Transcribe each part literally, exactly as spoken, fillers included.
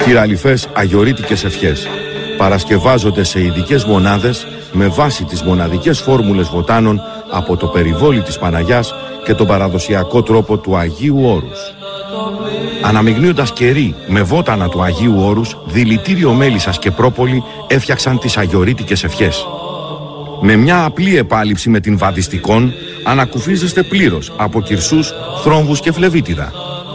Κυραλιφές αγιορείτικες ευχές παρασκευάζονται σε ειδικές μονάδες με βάση τις μοναδικές φόρμουλες βοτάνων από το περιβόλι της Παναγιάς και τον παραδοσιακό τρόπο του Αγίου Όρους. Αναμειγνύοντας κερί με βότανα του Αγίου Όρους, δηλητήριο μέλισσας και πρόπολη έφτιαξαν τις αγιορείτικες ευχές. Με μια απλή επάλυψη με την βαδιστικόν ανακουφίζεστε πλήρως από κυρσούς, θρόμβους και φλεβίτιδα.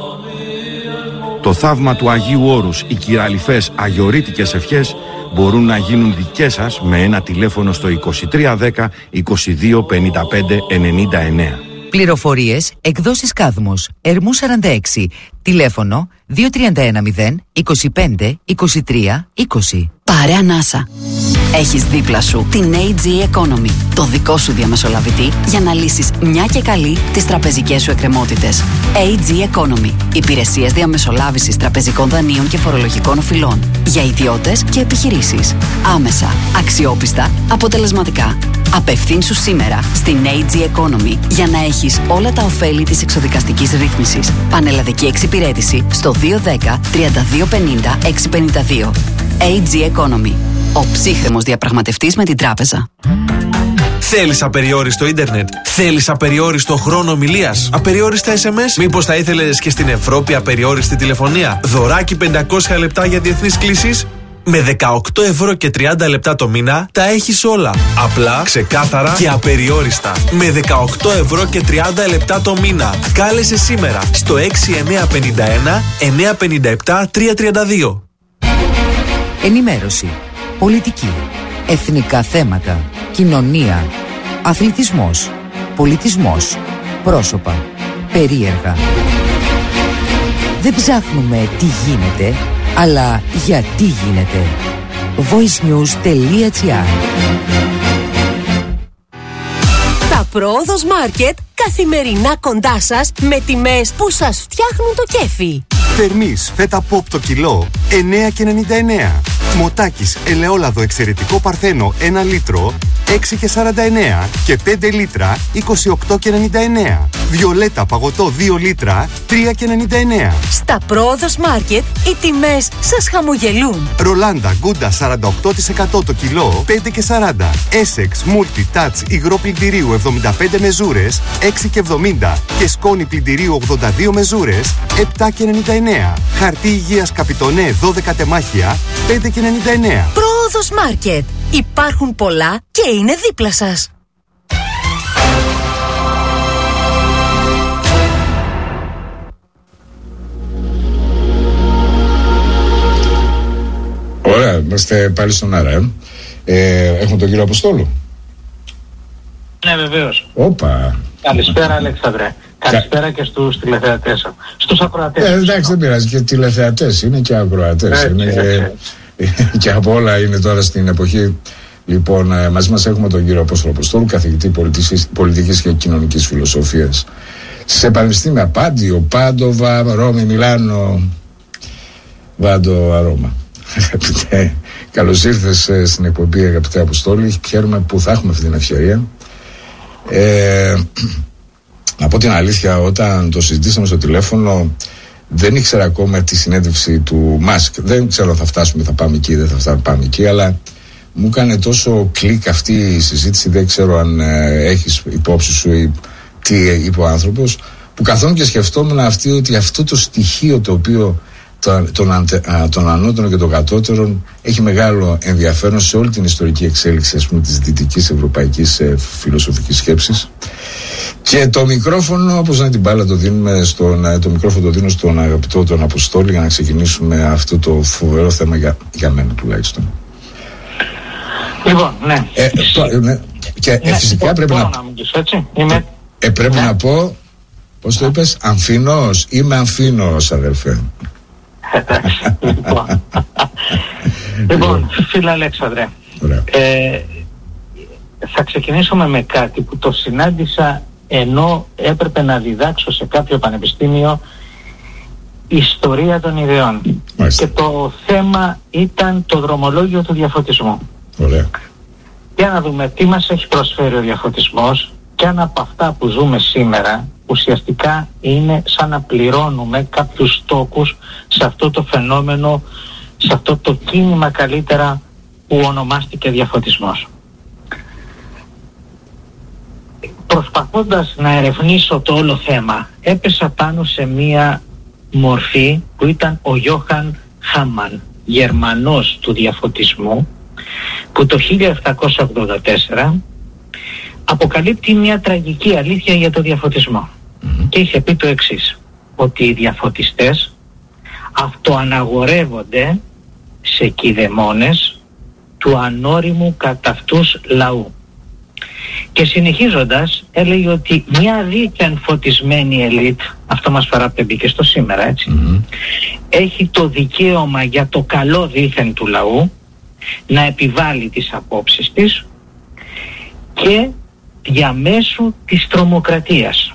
Το θαύμα του Αγίου Όρους, οι κυραλιφές αγιορείτικες ευχές μπορούν να γίνουν δικές σας με ένα τηλέφωνο στο είκοσι τρία δέκα είκοσι δύο πενήντα πέντε ενενήντα εννέα. Πληροφορίες, εκδόσεις Κάδμος, Ερμού σαράντα έξι, τηλέφωνο δύο τρία ένα μηδέν είκοσι πέντε είκοσι τρία είκοσι. Πάρε ανάσα. Έχεις δίπλα σου την έι τζι Economy, το δικό σου διαμεσολαβητή για να λύσεις μια και καλή τις τραπεζικές σου εκκρεμότητες. έι τζι Economy, υπηρεσίες διαμεσολάβησης τραπεζικών δανείων και φορολογικών οφειλών για ιδιώτες και επιχειρήσεις. Άμεσα, αξιόπιστα, αποτελεσματικά. Απευθύνσου σήμερα στην έι τζι Economy για να έχεις όλα τα ωφέλη της εξοδικαστικής ρύθμισης. Πανελλαδική εξυπηρέτηση στο δύο ένα μηδέν τρία δύο πενήντα έξι πενήντα δύο. έι τζι Economy. Ο ψύχρεμος διαπραγματευτής με την τράπεζα. Θέλεις απεριόριστο ίντερνετ? Θέλεις απεριόριστο χρόνο ομιλίας? Απεριόριστα ες εμ ες? Μήπως θα ήθελες και στην Ευρώπη απεριόριστη τηλεφωνία? Δωράκι πεντακόσια λεπτά για διεθνείς κλήσεις? Με δεκαοκτώ ευρώ και τριάντα λεπτά το μήνα τα έχεις όλα. Απλά, ξεκάθαρα και απεριόριστα. Με δεκαοκτώ ευρώ και τριάντα λεπτά το μήνα. Κάλεσε σήμερα στο έξι εννιά πέντε ένα εννιά πέντε επτά τρία τρία δύο. Ενημέρωση, πολιτική, εθνικά θέματα, κοινωνία, αθλητισμός, πολιτισμός, πρόσωπα, περίεργα. Δεν ψάχνουμε τι γίνεται, αλλά γιατί γίνεται. voicenews.gr. Τα Πρόοδος Μάρκετ καθημερινά κοντά σας με τιμές που σας φτιάχνουν το κέφι. Θερμής φέτα ποπ το κιλό εννέα και ενενήντα εννέα. Μοτάκης ελαιόλαδο εξαιρετικό παρθένο ένα λίτρο έξι και σαράντα εννέα και πέντε λίτρα είκοσι οκτώ και ενενήντα εννέα. Βιολέτα παγωτό δύο λίτρα τρία και ενενήντα εννέα. Στα Πρόοδος Μάρκετ οι τιμές σας χαμογελούν. Ρολάντα γκούντα σαράντα οκτώ τοις εκατό το κιλό πέντε και σαράντα. Essex Multi Touch υγρό πλυντηρίου εβδομήντα πέντε μεζούρες έξι και εβδομήντα και σκόνη πλυντηρίου ογδόντα δύο μεζούρες επτά και ενενήντα εννέα. Χαρτί υγείας Καπιτονέ δώδεκα τεμάχια πέντε και ενενήντα εννέα. Πρόοδος Μάρκετ. Υπάρχουν πολλά και είναι δίπλα σας. Ωραία, είμαστε πάλι στον αέρα. Ε. Ε, έχουμε τον κύριο Αποστόλου. Ναι, βεβαίως. Όπα. Καλησπέρα, Αλέξανδρε. Καλησπέρα και στους τηλεθεατές. Στους ακροατές. Ε, εντάξει, δεν πειράζει. Και τηλεθεατές είναι και ακροατές. Είναι και, και από όλα είναι τώρα στην εποχή. Λοιπόν, μαζί μας έχουμε τον κύριο Απόστολο Αποστόλου, καθηγητή πολιτικής, πολιτικής και κοινωνικής φιλοσοφίας σε πανεπιστήμια Πάντιο, Πάντοβα, Ρώμη, Μιλάνο, Βάντο, Αρώμα. Αγαπητέ, καλώς ήρθες στην εκπομπή, αγαπητέ Αποστόλη. Χαίρομαι που θα έχουμε αυτή την ευκαιρία. Ε, να πω την αλήθεια, όταν το συζητήσαμε στο τηλέφωνο, δεν ήξερα ακόμα τη συνέντευξη του Μάσκ. Δεν ξέρω αν θα φτάσουμε, θα πάμε εκεί, δεν θα φτάσουμε, πάμε εκεί, αλλά μου έκανε τόσο κλικ αυτή η συζήτηση. Δεν ξέρω αν ε, έχεις υπόψη σου ή τι είπε ο άνθρωπος, που καθόμουν και σκεφτόμουν αυτή, ότι αυτό το στοιχείο το οποίο των, των, ανε, των ανώτερων και των κατώτερων έχει μεγάλο ενδιαφέρον σε όλη την ιστορική εξέλιξη, ας πούμε, της δυτικής ευρωπαϊκής ε, φιλοσοφικής σκέψης. Και το μικρόφωνο, όπως να την μπάλα, το δίνουμε στον, το μικρόφωνο το δίνω στον αγαπητό τον Αποστόλη για να ξεκινήσουμε αυτό το φοβερό θέμα για, για μένα τουλάχιστον. Λοιπόν, ναι. Ε, το, ναι. Και ναι, φυσικά ναι, πρέπει να, να μου πεις, έτσι. Είμαι... ε, πρέπει ναι. να πω, πώς το ναι. είπες, αμφίνος. Είμαι αμφίνος, αδελφέ. Εντάξει, λοιπόν. Λοιπόν, φίλε Αλέξανδρε, ε, θα ξεκινήσουμε με κάτι που το συνάντησα ενώ έπρεπε να διδάξω σε κάποιο πανεπιστήμιο ιστορία των ιδεών. Μάλιστα. Και το θέμα ήταν το δρομολόγιο του διαφωτισμού. Ωραία. Για να δούμε τι μας έχει προσφέρει ο διαφωτισμός και αν από αυτά που ζούμε σήμερα ουσιαστικά είναι σαν να πληρώνουμε κάποιους στόχους σε αυτό το φαινόμενο σε αυτό το κίνημα καλύτερα που ονομάστηκε διαφωτισμός. Προσπαθώντας να ερευνήσω το όλο θέμα, έπεσα πάνω σε μία μορφή που ήταν ο Γιόχαν Χάμαν, Γερμανός του διαφωτισμού, που το χίλια επτακόσια ογδόντα τέσσερα αποκαλύπτει μια τραγική αλήθεια για το διαφωτισμό. Mm-hmm. Και είχε πει το εξής, ότι οι διαφωτιστές αυτοαναγορεύονται σε κηδεμόνες του ανώριμου κατά αυτούς λαού. Και συνεχίζοντας έλεγε ότι μια δίκαιαν φωτισμένη ελίτ, αυτό μας παραπέμπει και στο σήμερα, έτσι, mm-hmm. έχει το δικαίωμα για το καλό δήθεν του λαού να επιβάλλει τις απόψεις της και διαμέσου της τρομοκρατίας.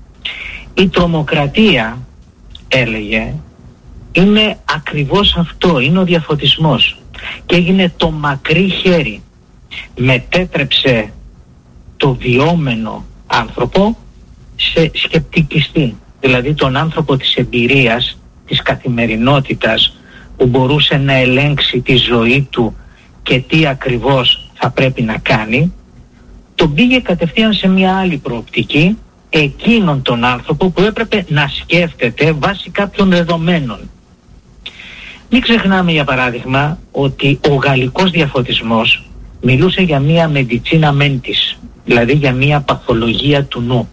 Η τρομοκρατία, έλεγε, είναι ακριβώς αυτό, είναι ο διαφωτισμός, και έγινε το μακρύ χέρι, μετέτρεψε το βιώμενο άνθρωπο σε σκεπτικιστή, δηλαδή τον άνθρωπο της εμπειρίας, της καθημερινότητας, που μπορούσε να ελέγξει τη ζωή του και τι ακριβώς θα πρέπει να κάνει, τον πήγε κατευθείαν σε μια άλλη προοπτική, εκείνον τον άνθρωπο που έπρεπε να σκέφτεται βάσει κάποιων δεδομένων. Μην ξεχνάμε, για παράδειγμα, ότι ο γαλλικός διαφωτισμός μιλούσε για μια medicina mentis, δηλαδή για μια παθολογία του νου,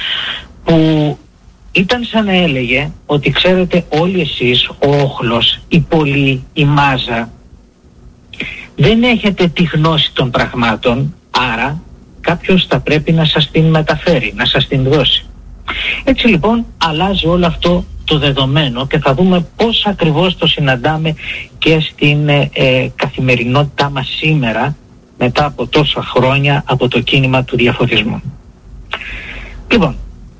που ήταν σαν να έλεγε ότι, ξέρετε, όλοι εσείς, ο όχλος, η πόλη, η μάζα, δεν έχετε τη γνώση των πραγμάτων, άρα κάποιος θα πρέπει να σας την μεταφέρει, να σας την δώσει. Έτσι λοιπόν αλλάζει όλο αυτό το δεδομένο και θα δούμε πώς ακριβώς το συναντάμε και στην ε, ε, καθημερινότητά μας σήμερα, μετά από τόσα χρόνια από το κίνημα του διαφωτισμού. Λοιπόν,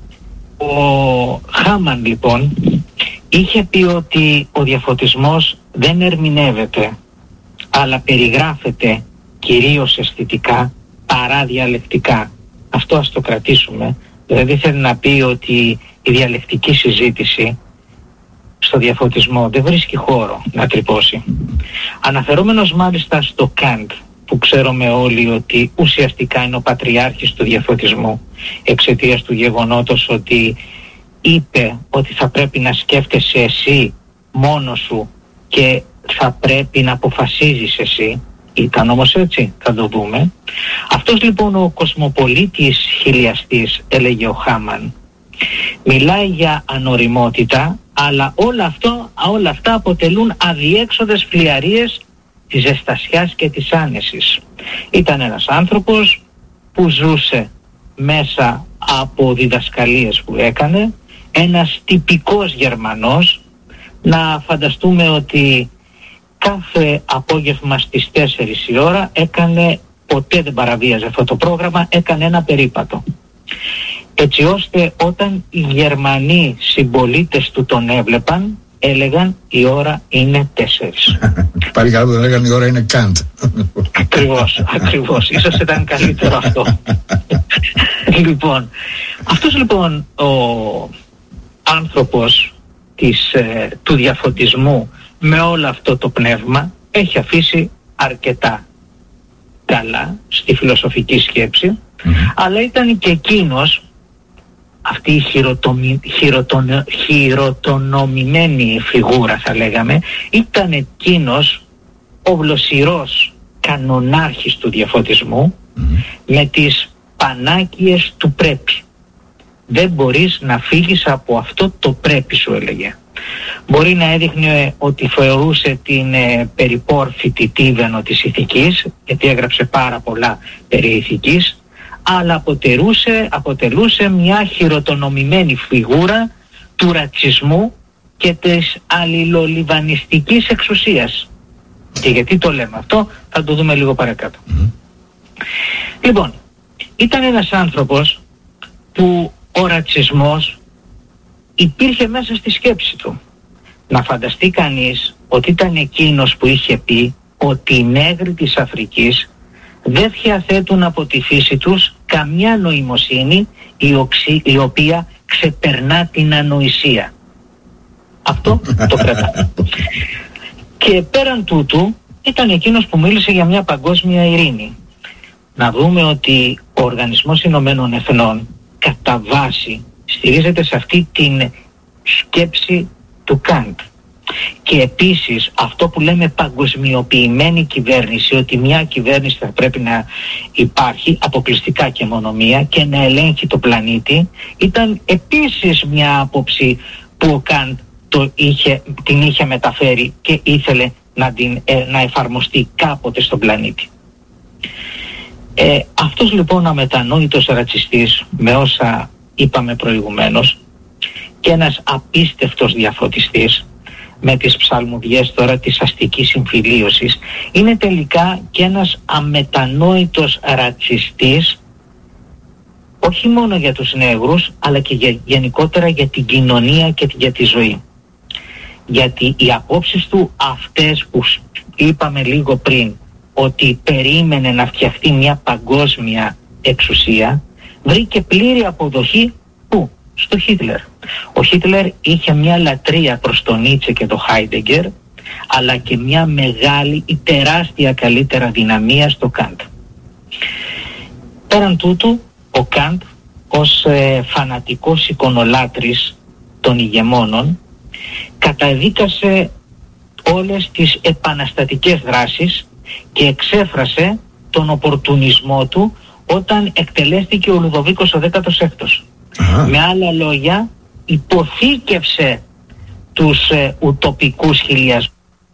ο Χάμαν λοιπόν είχε πει ότι ο διαφωτισμός δεν ερμηνεύεται, αλλά περιγράφεται κυρίως αισθητικά παρά διαλεκτικά. Αυτό ας το κρατήσουμε. Δηλαδή θέλει να πει ότι η διαλεκτική συζήτηση στο διαφωτισμό δεν βρίσκει χώρο να τρυπώσει. Αναφερόμενος μάλιστα στο Καντ, που ξέρουμε όλοι ότι ουσιαστικά είναι ο πατριάρχης του διαφωτισμού, εξαιτίας του γεγονότος ότι είπε ότι θα πρέπει να σκέφτεσαι εσύ μόνος σου και θα πρέπει να αποφασίζεις εσύ. Ήταν όμως έτσι, θα το δούμε. Αυτός λοιπόν ο κοσμοπολίτης χιλιαστής, έλεγε ο Χάμαν, μιλάει για ανοριμότητα, αλλά όλα, αυτό, όλα αυτά αποτελούν αδιέξοδες φλιαρίες της ζεστασιάς και της άνεσης. Ήταν ένας άνθρωπος που ζούσε μέσα από διδασκαλίες που έκανε, ένας τυπικός Γερμανός. Να φανταστούμε ότι κάθε απόγευμα στις τέσσερις η ώρα έκανε, ποτέ δεν παραβίαζε αυτό το πρόγραμμα, έκανε ένα περίπατο. Έτσι ώστε όταν οι Γερμανοί συμπολίτες του τον έβλεπαν, έλεγαν η ώρα είναι τέσσερις. Πάλι καλά που δεν έλεγαν η ώρα είναι Καντ. Ακριβώς, ακριβώς. Ίσως ήταν καλύτερο αυτό. Λοιπόν, αυτός λοιπόν ο άνθρωπος της, ε, του διαφωτισμού με όλο αυτό το πνεύμα έχει αφήσει αρκετά καλά στη φιλοσοφική σκέψη, mm-hmm. αλλά ήταν και εκείνος, αυτή η χειροτομη, χειροτονο, χειροτονομημένη φιγούρα θα λέγαμε, ήταν εκείνος ο βλοσιρός κανονάρχης του διαφωτισμού, mm-hmm. με τις πανάκιες του πρέπει. Δεν μπορείς να φύγεις από αυτό το πρέπει, σου έλεγε. Μπορεί να έδειχνε ότι θεωρούσε την ε, περιπόρφητη τύβαινο της ηθικής, γιατί έγραψε πάρα πολλά περί ηθικής, αλλά αποτελούσε, αποτελούσε μια χειροτονομημένη φιγούρα του ρατσισμού και της αλληλολιβανιστικής εξουσίας. Και γιατί το λέμε αυτό, θα το δούμε λίγο παρακάτω. Mm-hmm. Λοιπόν, ήταν ένας άνθρωπος που ο ρατσισμός υπήρχε μέσα στη σκέψη του. Να φανταστεί κανείς ότι ήταν εκείνος που είχε πει ότι οι νέγροι της Αφρικής δεν διαθέτουν από τη φύση τους καμιά νοημοσύνη η, οξύ, η οποία ξεπερνά την ανοησία. Αυτό το κρατάμε. Και πέραν τούτου ήταν εκείνος που μίλησε για μια παγκόσμια ειρήνη. Να δούμε ότι ο Οργανισμός Ηνωμένων Εθνών κατά βάση στηρίζεται σε αυτή την σκέψη του Καντ. Και επίσης αυτό που λέμε παγκοσμιοποιημένη κυβέρνηση, ότι μια κυβέρνηση θα πρέπει να υπάρχει αποκλειστικά και μόνο μία και να ελέγχει το πλανήτη, ήταν επίσης μια άποψη που ο Καντ το είχε, την είχε μεταφέρει και ήθελε να, την, ε, να εφαρμοστεί κάποτε στον πλανήτη. Ε, αυτός λοιπόν αμετανόητος ρατσιστής, με όσα είπαμε προηγουμένως, και ένας απίστευτος διαφωτιστής με τις ψαλμουδιές τώρα της αστικής συμφιλίωσης, είναι τελικά και ένας αμετανόητος ρατσιστής, όχι μόνο για τους νέγρους, αλλά και για, γενικότερα για την κοινωνία και για τη ζωή. Γιατί οι απόψεις του αυτές που είπαμε λίγο πριν, ότι περίμενε να φτιαχτεί μια παγκόσμια εξουσία, βρήκε πλήρη αποδοχή που? Στο Χίτλερ. Ο Χίτλερ είχε μια λατρεία προς τον Νίτσε και τον Χάιντεγκερ, αλλά και μια μεγάλη ή τεράστια καλύτερα δυναμία στο Καντ. Πέραν τούτου, ο Καντ ως ε, φανατικός εικονολάτρης των ηγεμόνων καταδίκασε όλες τις επαναστατικές δράσεις και εξέφρασε τον οπορτουνισμό του όταν εκτελέστηκε ο Λουδοβίκος ο δέκατος έκτος. Uh-huh. Με άλλα λόγια, υποθήκευσε τους ε, ουτοπικούς χιλιασμούς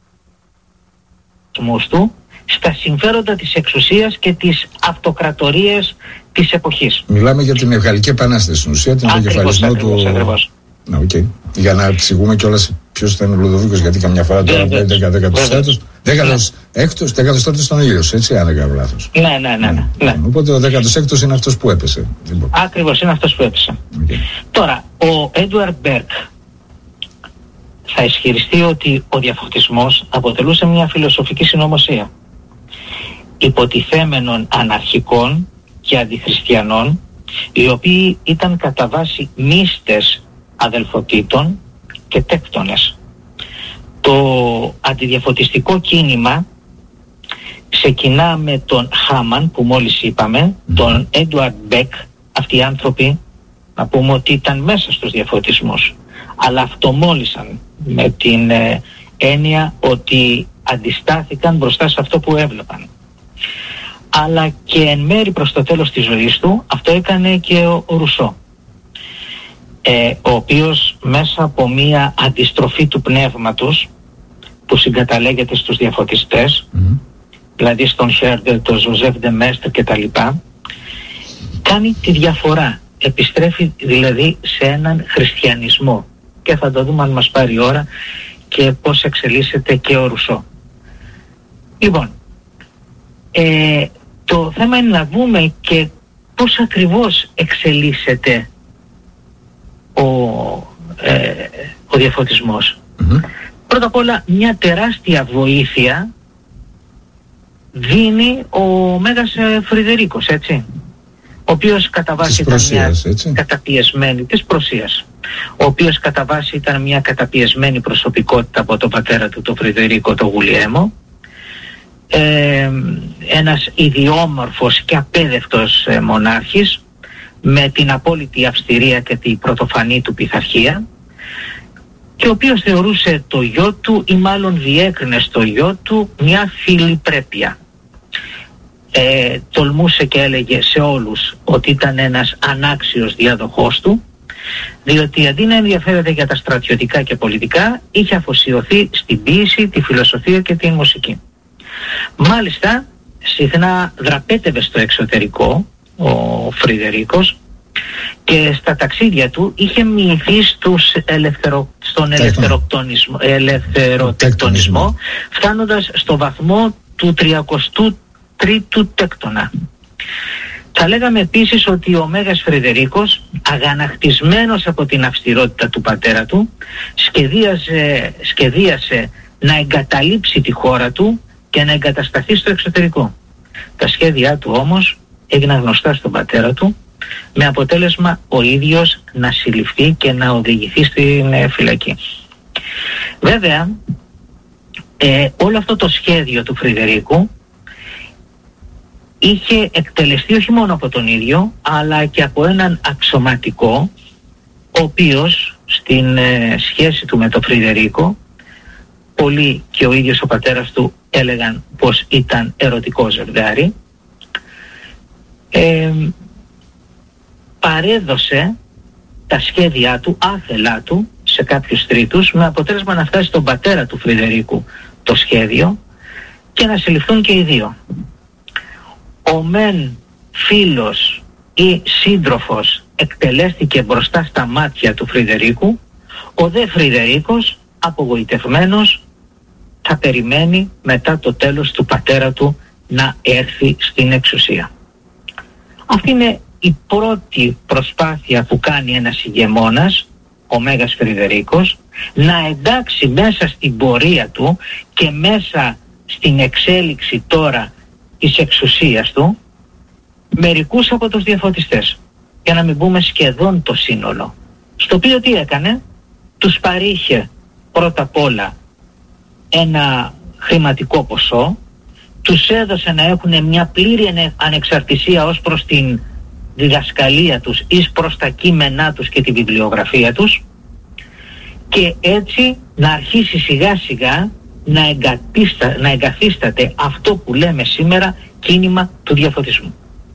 του στα συμφέροντα της εξουσίας και της αυτοκρατορίας της εποχής. Μιλάμε για την Γαλλική Επανάσταση, στην ουσία, την αποκεφαλισμό του... Ακριβώς. Να, okay. Για να εξηγούμε κιόλας ποιος ήταν ο Λουδοβίκος, γιατί καμιά φορά τώρα δέκατος έκτος, δέκατος έκτος, δέκατος τέταρτος ήταν ο ήλιος, έτσι, αν δεν κάνω λάθος. Ναι, ναι, ναι, ναι, ναι. Οπότε ο δέκατος έκτος είναι αυτός που έπεσε. Ακριβώς, είναι αυτός που έπεσε. Okay. Τώρα, ο Έντουαρντ Μπέρκ θα ισχυριστεί ότι ο διαφωτισμός αποτελούσε μια φιλοσοφική συνωμοσία υποτιθέμενων αναρχικών και αντιχριστιανών, οι οποίοι ήταν κατά βάση μίστες αδελφοτήτων και τέκτονες. Το αντιδιαφωτιστικό κίνημα ξεκινά με τον Χάμαν που μόλις είπαμε, mm. τον Έντουαρντ Μπέκ. Αυτοί οι άνθρωποι, να πούμε ότι ήταν μέσα στους διαφωτισμούς, αλλά αυτομόλυσαν με την ε, έννοια ότι αντιστάθηκαν μπροστά σε αυτό που έβλεπαν. Αλλά και εν μέρει προς το τέλος της ζωής του αυτό έκανε και ο, ο Ρουσό, ε, ο οποίος μέσα από μία αντιστροφή του πνεύματος που συγκαταλέγεται στους διαφωτιστές, mm. δηλαδή στον Χέρντερ, τον Ζωζέφ ντε Μέστρ και τα λοιπά, κάνει τη διαφορά, επιστρέφει δηλαδή σε έναν χριστιανισμό, και θα το δούμε αν μας πάρει η ώρα και πώς εξελίσσεται και ο Ρουσό. Λοιπόν, ε, το θέμα είναι να δούμε και πώς ακριβώς εξελίσσεται ο, ε, ο διαφωτισμός. Mm-hmm. Πρώτα απ' όλα μια τεράστια βοήθεια δίνει ο Μέγας Φρυδερίκος, έτσι, ο οποίος κατά βάση ήταν μια έτσι. καταπιεσμένη της Προσίας, ο οποίος κατά βάση ήταν μια καταπιεσμένη προσωπικότητα από τον πατέρα του, τον Φρυδερίκο, τον Γουλιέμο, ε, ένας ιδιόμορφος και απέδευτος ε, μονάρχης με την απόλυτη αυστηρία και την πρωτοφανή του πειθαρχία, και ο οποίος θεωρούσε το γιο του, ή μάλλον διέκρινε στο γιο του, μια φιλιπρέπεια. Ε, τολμούσε και έλεγε σε όλους ότι ήταν ένας ανάξιος διαδοχός του, διότι αντί να ενδιαφέρεται για τα στρατιωτικά και πολιτικά, είχε αφοσιωθεί στην ποίηση, τη φιλοσοφία και τη μουσική. Μάλιστα, συχνά δραπέτευε στο εξωτερικό ο Φρυδερίκος, και στα ταξίδια του είχε μοιηθεί στους ελευθερο... στον ελευθεροκτονισμό, ελευθεροτεκτονισμό, φτάνοντας στο βαθμό του τριακοστού τρίτου τέκτονα. Θα λέγαμε επίσης ότι ο Μέγας Φρυδερίκος, αγανακτισμένος από την αυστηρότητα του πατέρα του, σχεδίασε, σχεδίασε να εγκαταλείψει τη χώρα του και να εγκατασταθεί στο εξωτερικό. Τα σχέδιά του όμως έγιναν γνωστά στον πατέρα του, με αποτέλεσμα ο ίδιος να συλληφθεί και να οδηγηθεί στην ε, φυλακή. Βέβαια, ε, όλο αυτό το σχέδιο του Φρυδερίκου είχε εκτελεστεί όχι μόνο από τον ίδιο, αλλά και από έναν αξιωματικό, ο οποίος στην ε, σχέση του με τον Φρυδερίκο, πολλοί και ο ίδιος ο πατέρας του έλεγαν πως ήταν ερωτικό ζευγάρι, ε, παρέδωσε τα σχέδιά του, άθελά του, σε κάποιους τρίτους, με αποτέλεσμα να φτάσει στον πατέρα του Φρυδερίκου το σχέδιο και να συλληφθούν και οι δύο. Ο μεν φίλος ή σύντροφος εκτελέστηκε μπροστά στα μάτια του Φρυδερίκου, ο δε Φρυδερίκος, απογοητευμένος, θα περιμένει μετά το τέλος του πατέρα του να έρθει στην εξουσία. Αυτή είναι η πρώτη προσπάθεια που κάνει ένας ηγεμόνας, ο Μέγας Φρυδερίκος, να εντάξει μέσα στην πορεία του και μέσα στην εξέλιξη τώρα της εξουσίας του μερικούς από τους διαφωτιστές, για να μην πούμε σχεδόν το σύνολο, στο οποίο τι έκανε? Τους παρήχε πρώτα απ' όλα ένα χρηματικό ποσό, τους έδωσε να έχουν μια πλήρη ανεξαρτησία ως προς την διδασκαλία τους ή προς τα κείμενά τους και τη βιβλιογραφία τους, και έτσι να αρχίσει σιγά σιγά να, εγκατίστα, να εγκαθίσταται αυτό που λέμε σήμερα κίνημα του διαφωτισμού.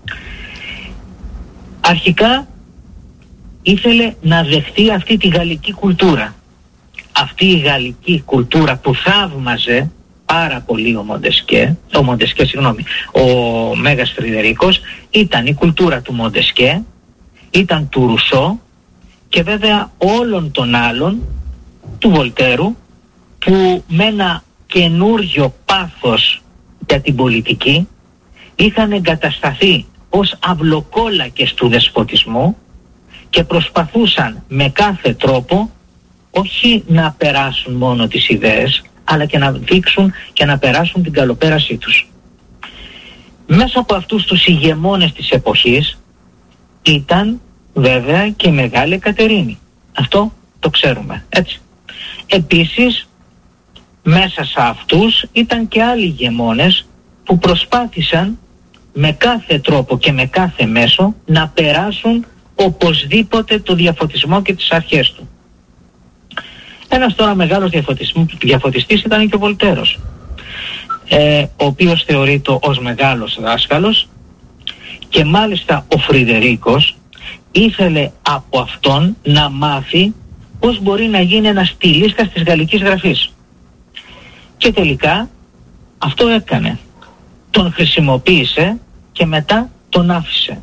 Αρχικά ήθελε να δεχτεί αυτή τη γαλλική κουλτούρα, αυτή η γαλλική κουλτούρα που θαύμαζε πάρα πολύ ο Μοντεσκέ, ο Μοντεσκέ, συγγνώμη, ο Μέγας Φρυδερίκος, ήταν η κουλτούρα του Μοντεσκέ, ήταν του Ρουσό και βέβαια όλων των άλλων, του Βολτέρου, που με ένα καινούριο πάθος για την πολιτική είχαν εγκατασταθεί ως αυλοκόλακες του δεσποτισμού και προσπαθούσαν με κάθε τρόπο όχι να περάσουν μόνο τις ιδέες, αλλά και να δείξουν και να περάσουν την καλοπέρασή τους. Μέσα από αυτούς τους ηγεμόνες της εποχής ήταν βέβαια και η Μεγάλη Εκατερίνη. Αυτό το ξέρουμε, έτσι. Επίσης μέσα σε αυτούς ήταν και άλλοι ηγεμόνες που προσπάθησαν με κάθε τρόπο και με κάθε μέσο να περάσουν οπωσδήποτε το διαφωτισμό και τις αρχές του. Ένας τώρα μεγάλος διαφωτιστής ήταν και ο Βολτέρος, ε, ο οποίος θεωρείται ως μεγάλος δάσκαλος, και μάλιστα ο Φρυδερίκος ήθελε από αυτόν να μάθει πώς μπορεί να γίνει ένας στιλίστας της γαλλικής γραφής. Και τελικά αυτό έκανε. Τον χρησιμοποίησε και μετά τον άφησε.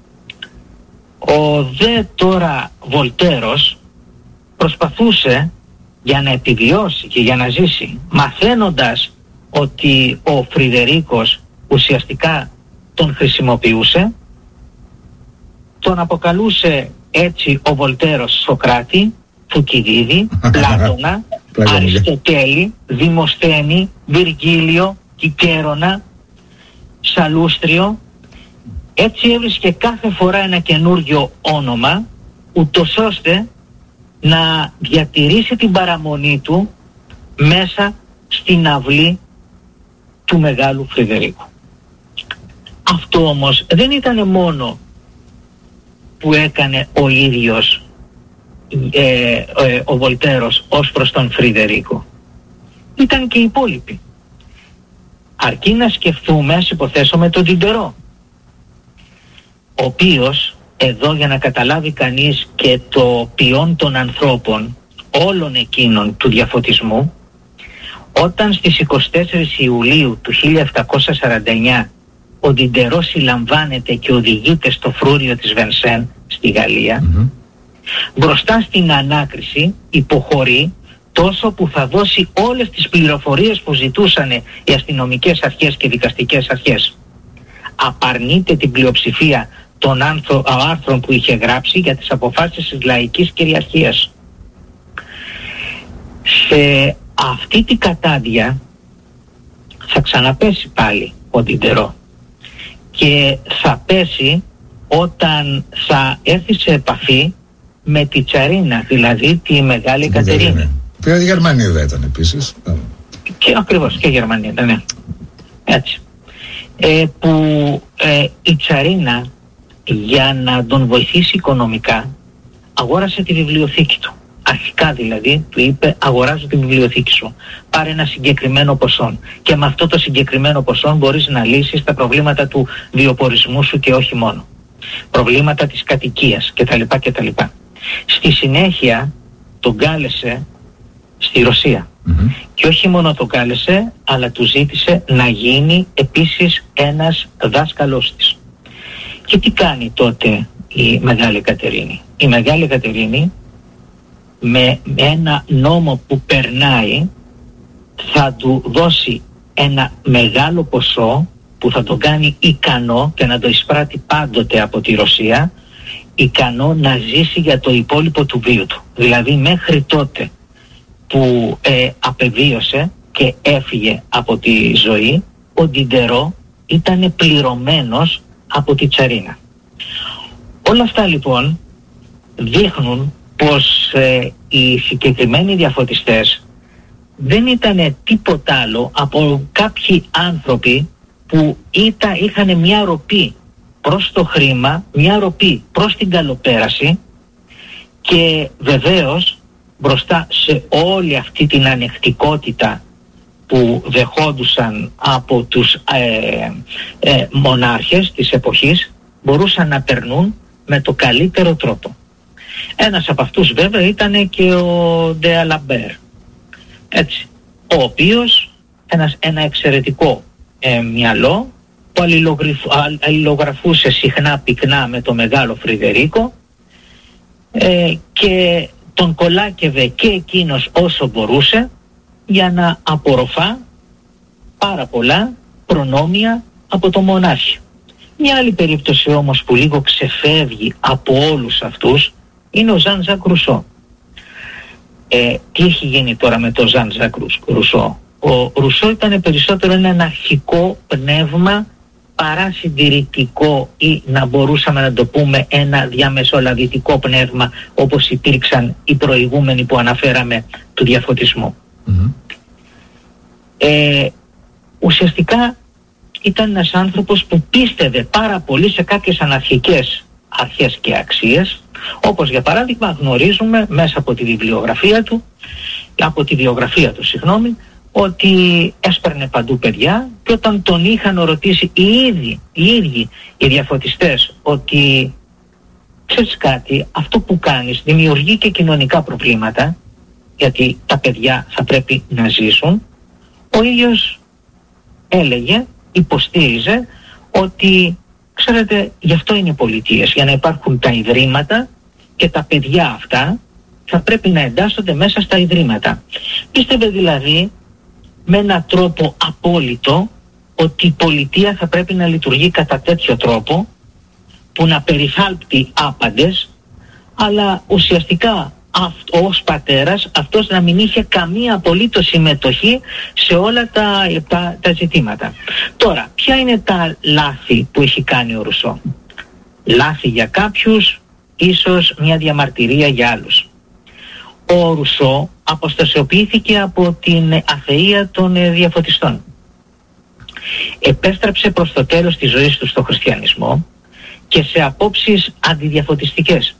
Ο δε τώρα Βολτέρος προσπαθούσε για να επιβιώσει και για να ζήσει, μαθαίνοντας ότι ο Φρυδερίκος ουσιαστικά τον χρησιμοποιούσε, τον αποκαλούσε έτσι ο Βολτέρος Σοκράτη, Θουκυδίδη, Πλάτωνα, Αριστοτέλη, Δημοσθένη, Βιργίλιο, Κικέρονα, Σαλούστριο. Έτσι έβρισκε κάθε φορά ένα καινούργιο όνομα, ούτως ώστε να διατηρήσει την παραμονή του μέσα στην αυλή του Μεγάλου Φρυδερίκου. Αυτό όμως δεν ήταν μόνο που έκανε ο ίδιος ε, ε, ο Βολτέρος ως προς τον Φρυδερίκο. Ήταν και οι υπόλοιποι. Αρκεί να σκεφτούμε, ας υποθέσουμε, τον Τιντερό, ο οποίος εδώ, για να καταλάβει κανείς και το ποιόν των ανθρώπων όλων εκείνων του διαφωτισμού, όταν στις εικοστή τέταρτη Ιουλίου του χίλια επτακόσια σαράντα εννιά ο Τιντερό συλλαμβάνεται και οδηγείται στο φρούριο της Βενσέν στη Γαλλία, mm-hmm. μπροστά στην ανάκριση υποχωρεί, τόσο που θα δώσει όλες τις πληροφορίες που ζητούσαν οι αστυνομικές αρχές και δικαστικές αρχές. Απαρνείται την πλειοψηφία των άνθρω, άρθρων που είχε γράψει για τις αποφάσεις της λαϊκής κυριαρχίας. Σε αυτή την κατάδια θα ξαναπέσει πάλι ο Τιντερό, και θα πέσει όταν θα έρθει σε επαφή με τη Τσαρίνα, δηλαδή τη Μεγάλη Κατερίνα. Πέρα τη Γερμανίδα ήταν επίσης. Και ακριβώς, και Γερμανία ήταν, ναι. Έτσι. Ε, που ε, η Τσαρίνα, για να τον βοηθήσει οικονομικά, αγόρασε τη βιβλιοθήκη του. Αρχικά δηλαδή του είπε: αγοράζω τη βιβλιοθήκη σου, πάρε ένα συγκεκριμένο ποσό και με αυτό το συγκεκριμένο ποσό μπορείς να λύσεις τα προβλήματα του βιοπορισμού σου και όχι μόνο, προβλήματα της κατοικίας κτλ. κτλ. Στη συνέχεια τον κάλεσε στη Ρωσία mm-hmm. και όχι μόνο τον κάλεσε, αλλά του ζήτησε να γίνει επίσης ένας δάσκαλός της. Και τι κάνει τότε η Μεγάλη Κατερίνη? Η Μεγάλη Κατερίνη με ένα νόμο που περνάει θα του δώσει ένα μεγάλο ποσό που θα τον κάνει ικανό, και να το εισπράττει πάντοτε από τη Ρωσία, ικανό να ζήσει για το υπόλοιπο του βίου του. Δηλαδή μέχρι τότε που ε, απεβίωσε και έφυγε από τη ζωή, ο Ντιντερό ήταν πληρωμένος από τη Τσαρίνα. Όλα αυτά λοιπόν δείχνουν πως ε, οι συγκεκριμένοι διαφωτιστές δεν ήταν τίποτα άλλο από κάποιοι άνθρωποι που ήταν, είχαν μια ροπή προς το χρήμα, μια ροπή προς την καλοπέραση, και βεβαίως μπροστά σε όλη αυτή την ανεκτικότητα που δεχόντουσαν από τους ε, ε, μονάρχες της εποχής, μπορούσαν να περνούν με το καλύτερο τρόπο. Ένας από αυτούς βέβαια ήταν και ο Ντε Αλαμπέρ, έτσι, ο οποίος ένας, ένα εξαιρετικό ε, μυαλό που αλληλογραφούσε συχνά πυκνά με το μεγάλο Φρυδερίκο ε, και τον κολάκευε και εκείνος όσο μπορούσε για να απορροφά πάρα πολλά προνόμια από το μονάρχη. Μια άλλη περίπτωση όμως που λίγο ξεφεύγει από όλους αυτούς είναι ο Ζαν Ζακ Ρουσό. Ε, τι έχει γίνει τώρα με το Ζαν Ζακ Ρουσό? Ο Ρουσό ήταν περισσότερο ένα αρχικό πνεύμα παρά συντηρητικό, ή να μπορούσαμε να το πούμε ένα διαμεσολαβητικό πνεύμα, όπως υπήρξαν οι προηγούμενοι που αναφέραμε του διαφωτισμού. Mm-hmm. Ε, ουσιαστικά ήταν ένας άνθρωπος που πίστευε πάρα πολύ σε κάποιες αναρχικές αρχές και αξίες, όπως για παράδειγμα γνωρίζουμε μέσα από τη βιβλιογραφία του, από τη βιογραφία του, συγγνώμη, ότι έσπαιρνε παντού παιδιά, και όταν τον είχαν ρωτήσει οι ίδιοι οι, ίδιοι, οι διαφωτιστές ότι ξέρεις κάτι, αυτό που κάνεις δημιουργεί και κοινωνικά προβλήματα, γιατί τα παιδιά θα πρέπει να ζήσουν, ο ίδιος έλεγε, υποστήριζε ότι ξέρετε, γι' αυτό είναι πολιτείες, για να υπάρχουν τα ιδρύματα και τα παιδιά αυτά θα πρέπει να εντάσσονται μέσα στα ιδρύματα. Πίστευε δηλαδή με έναν τρόπο απόλυτο ότι η πολιτεία θα πρέπει να λειτουργεί κατά τέτοιο τρόπο που να περιθάλπτει άπαντες, αλλά ουσιαστικά αυτό, ως πατέρας, αυτός να μην είχε καμία απολύτως συμμετοχή σε όλα τα, τα, τα ζητήματα. Τώρα, ποια είναι τα λάθη που έχει κάνει ο Ρουσό? Λάθη για κάποιους, ίσως μια διαμαρτυρία για άλλους. Ο Ρουσό αποστασιοποιήθηκε από την αθεία των ε, διαφωτιστών. Επέστρεψε προς το τέλος της ζωής του στο χριστιανισμό και σε απόψεις αντιδιαφωτιστικές.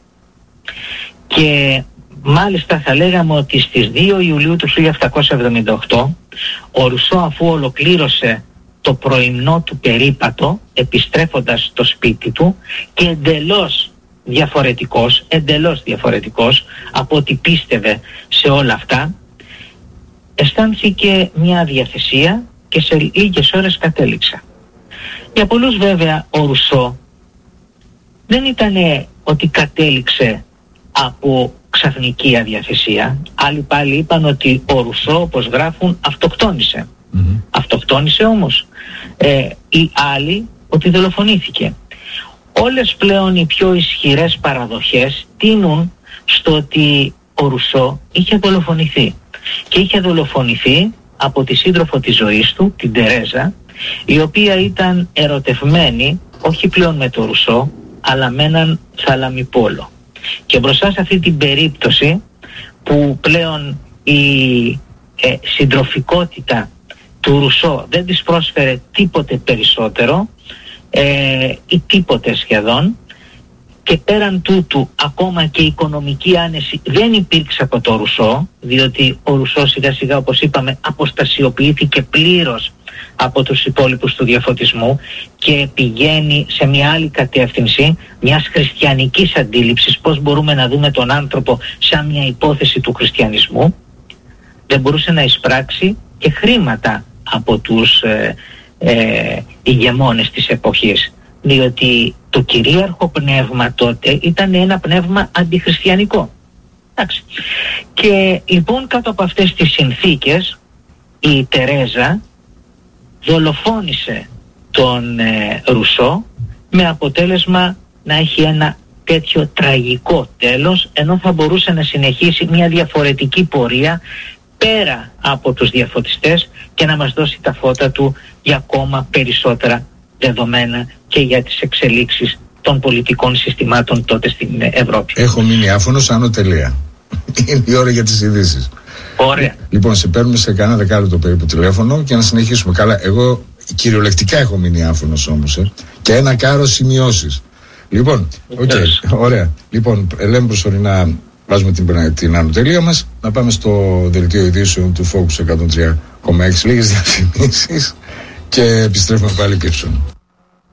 Και μάλιστα θα λέγαμε ότι στις δύο Ιουλίου του χίλια επτακόσια εβδομήντα οκτώ ο Ρουσό, αφού ολοκλήρωσε το πρωινό του περίπατο επιστρέφοντας στο σπίτι του, και εντελώς διαφορετικός, εντελώς διαφορετικός από ό,τι πίστευε σε όλα αυτά, αισθάνθηκε μια διαθεσία και σε λίγες ώρες κατέληξε. Για πολλούς βέβαια ο Ρουσό δεν ήταν ότι κατέληξε από ξαφνική αδιαθεσία. Άλλοι πάλι είπαν ότι ο Ρουσό, όπως γράφουν, αυτοκτόνησε. Mm-hmm. Αυτοκτόνησε όμως. Ε, οι άλλοι ότι δολοφονήθηκε. Όλες πλέον οι πιο ισχυρές παραδοχές τείνουν στο ότι ο Ρουσό είχε δολοφονηθεί. Και είχε δολοφονηθεί από τη σύντροφο της ζωής του, την Τερέζα, η οποία ήταν ερωτευμένη όχι πλέον με τον Ρουσό, αλλά με έναν θαλαμιπόλο. Και μπροστά σε αυτή την περίπτωση που πλέον η, ε, συντροφικότητα του Ρουσό δεν της πρόσφερε τίποτε περισσότερο ε, ή τίποτε σχεδόν, και πέραν τούτου ακόμα και η οικονομική άνεση δεν υπήρξε από το Ρουσό, διότι ο Ρουσό σιγά σιγά, όπως είπαμε, αποστασιοποιήθηκε πλήρως από τους υπόλοιπους του διαφωτισμού και πηγαίνει σε μια άλλη κατεύθυνση μιας χριστιανικής αντίληψης, πώς μπορούμε να δούμε τον άνθρωπο σαν μια υπόθεση του χριστιανισμού. Δεν μπορούσε να εισπράξει και χρήματα από τους ε, ε, ηγεμόνες της εποχής, διότι το κυρίαρχο πνεύμα τότε ήταν ένα πνεύμα αντιχριστιανικό. Εντάξει. Και λοιπόν κάτω από αυτές τις συνθήκες η Τερέζα δολοφόνησε τον ε, Ρουσό, με αποτέλεσμα να έχει ένα τέτοιο τραγικό τέλος, ενώ θα μπορούσε να συνεχίσει μια διαφορετική πορεία πέρα από τους διαφωτιστές και να μας δώσει τα φώτα του για ακόμα περισσότερα δεδομένα και για τις εξελίξεις των πολιτικών συστημάτων τότε στην Ευρώπη. Έχω μείνει άφωνος, άνω τελεία. Είναι η ώρα για τις ειδήσεις. Ωραία. Λοιπόν, σε παίρνουμε σε κανένα δεκάλεπτο περίπου τηλέφωνο και να συνεχίσουμε. Καλά, εγώ κυριολεκτικά έχω μείνει άφωνος όμως, ε, και ένα κάρο σημειώσεις. Λοιπόν, οκ, okay, ωραία. Λοιπόν, λέμε προσωρινά, βάζουμε την, την άνω τελεία μας, να πάμε στο δελτίο ειδήσεων του Focus εκατόν τρία κόμμα έξι, λίγες διαφημίσεις και επιστρέφουμε πάλι πίσω.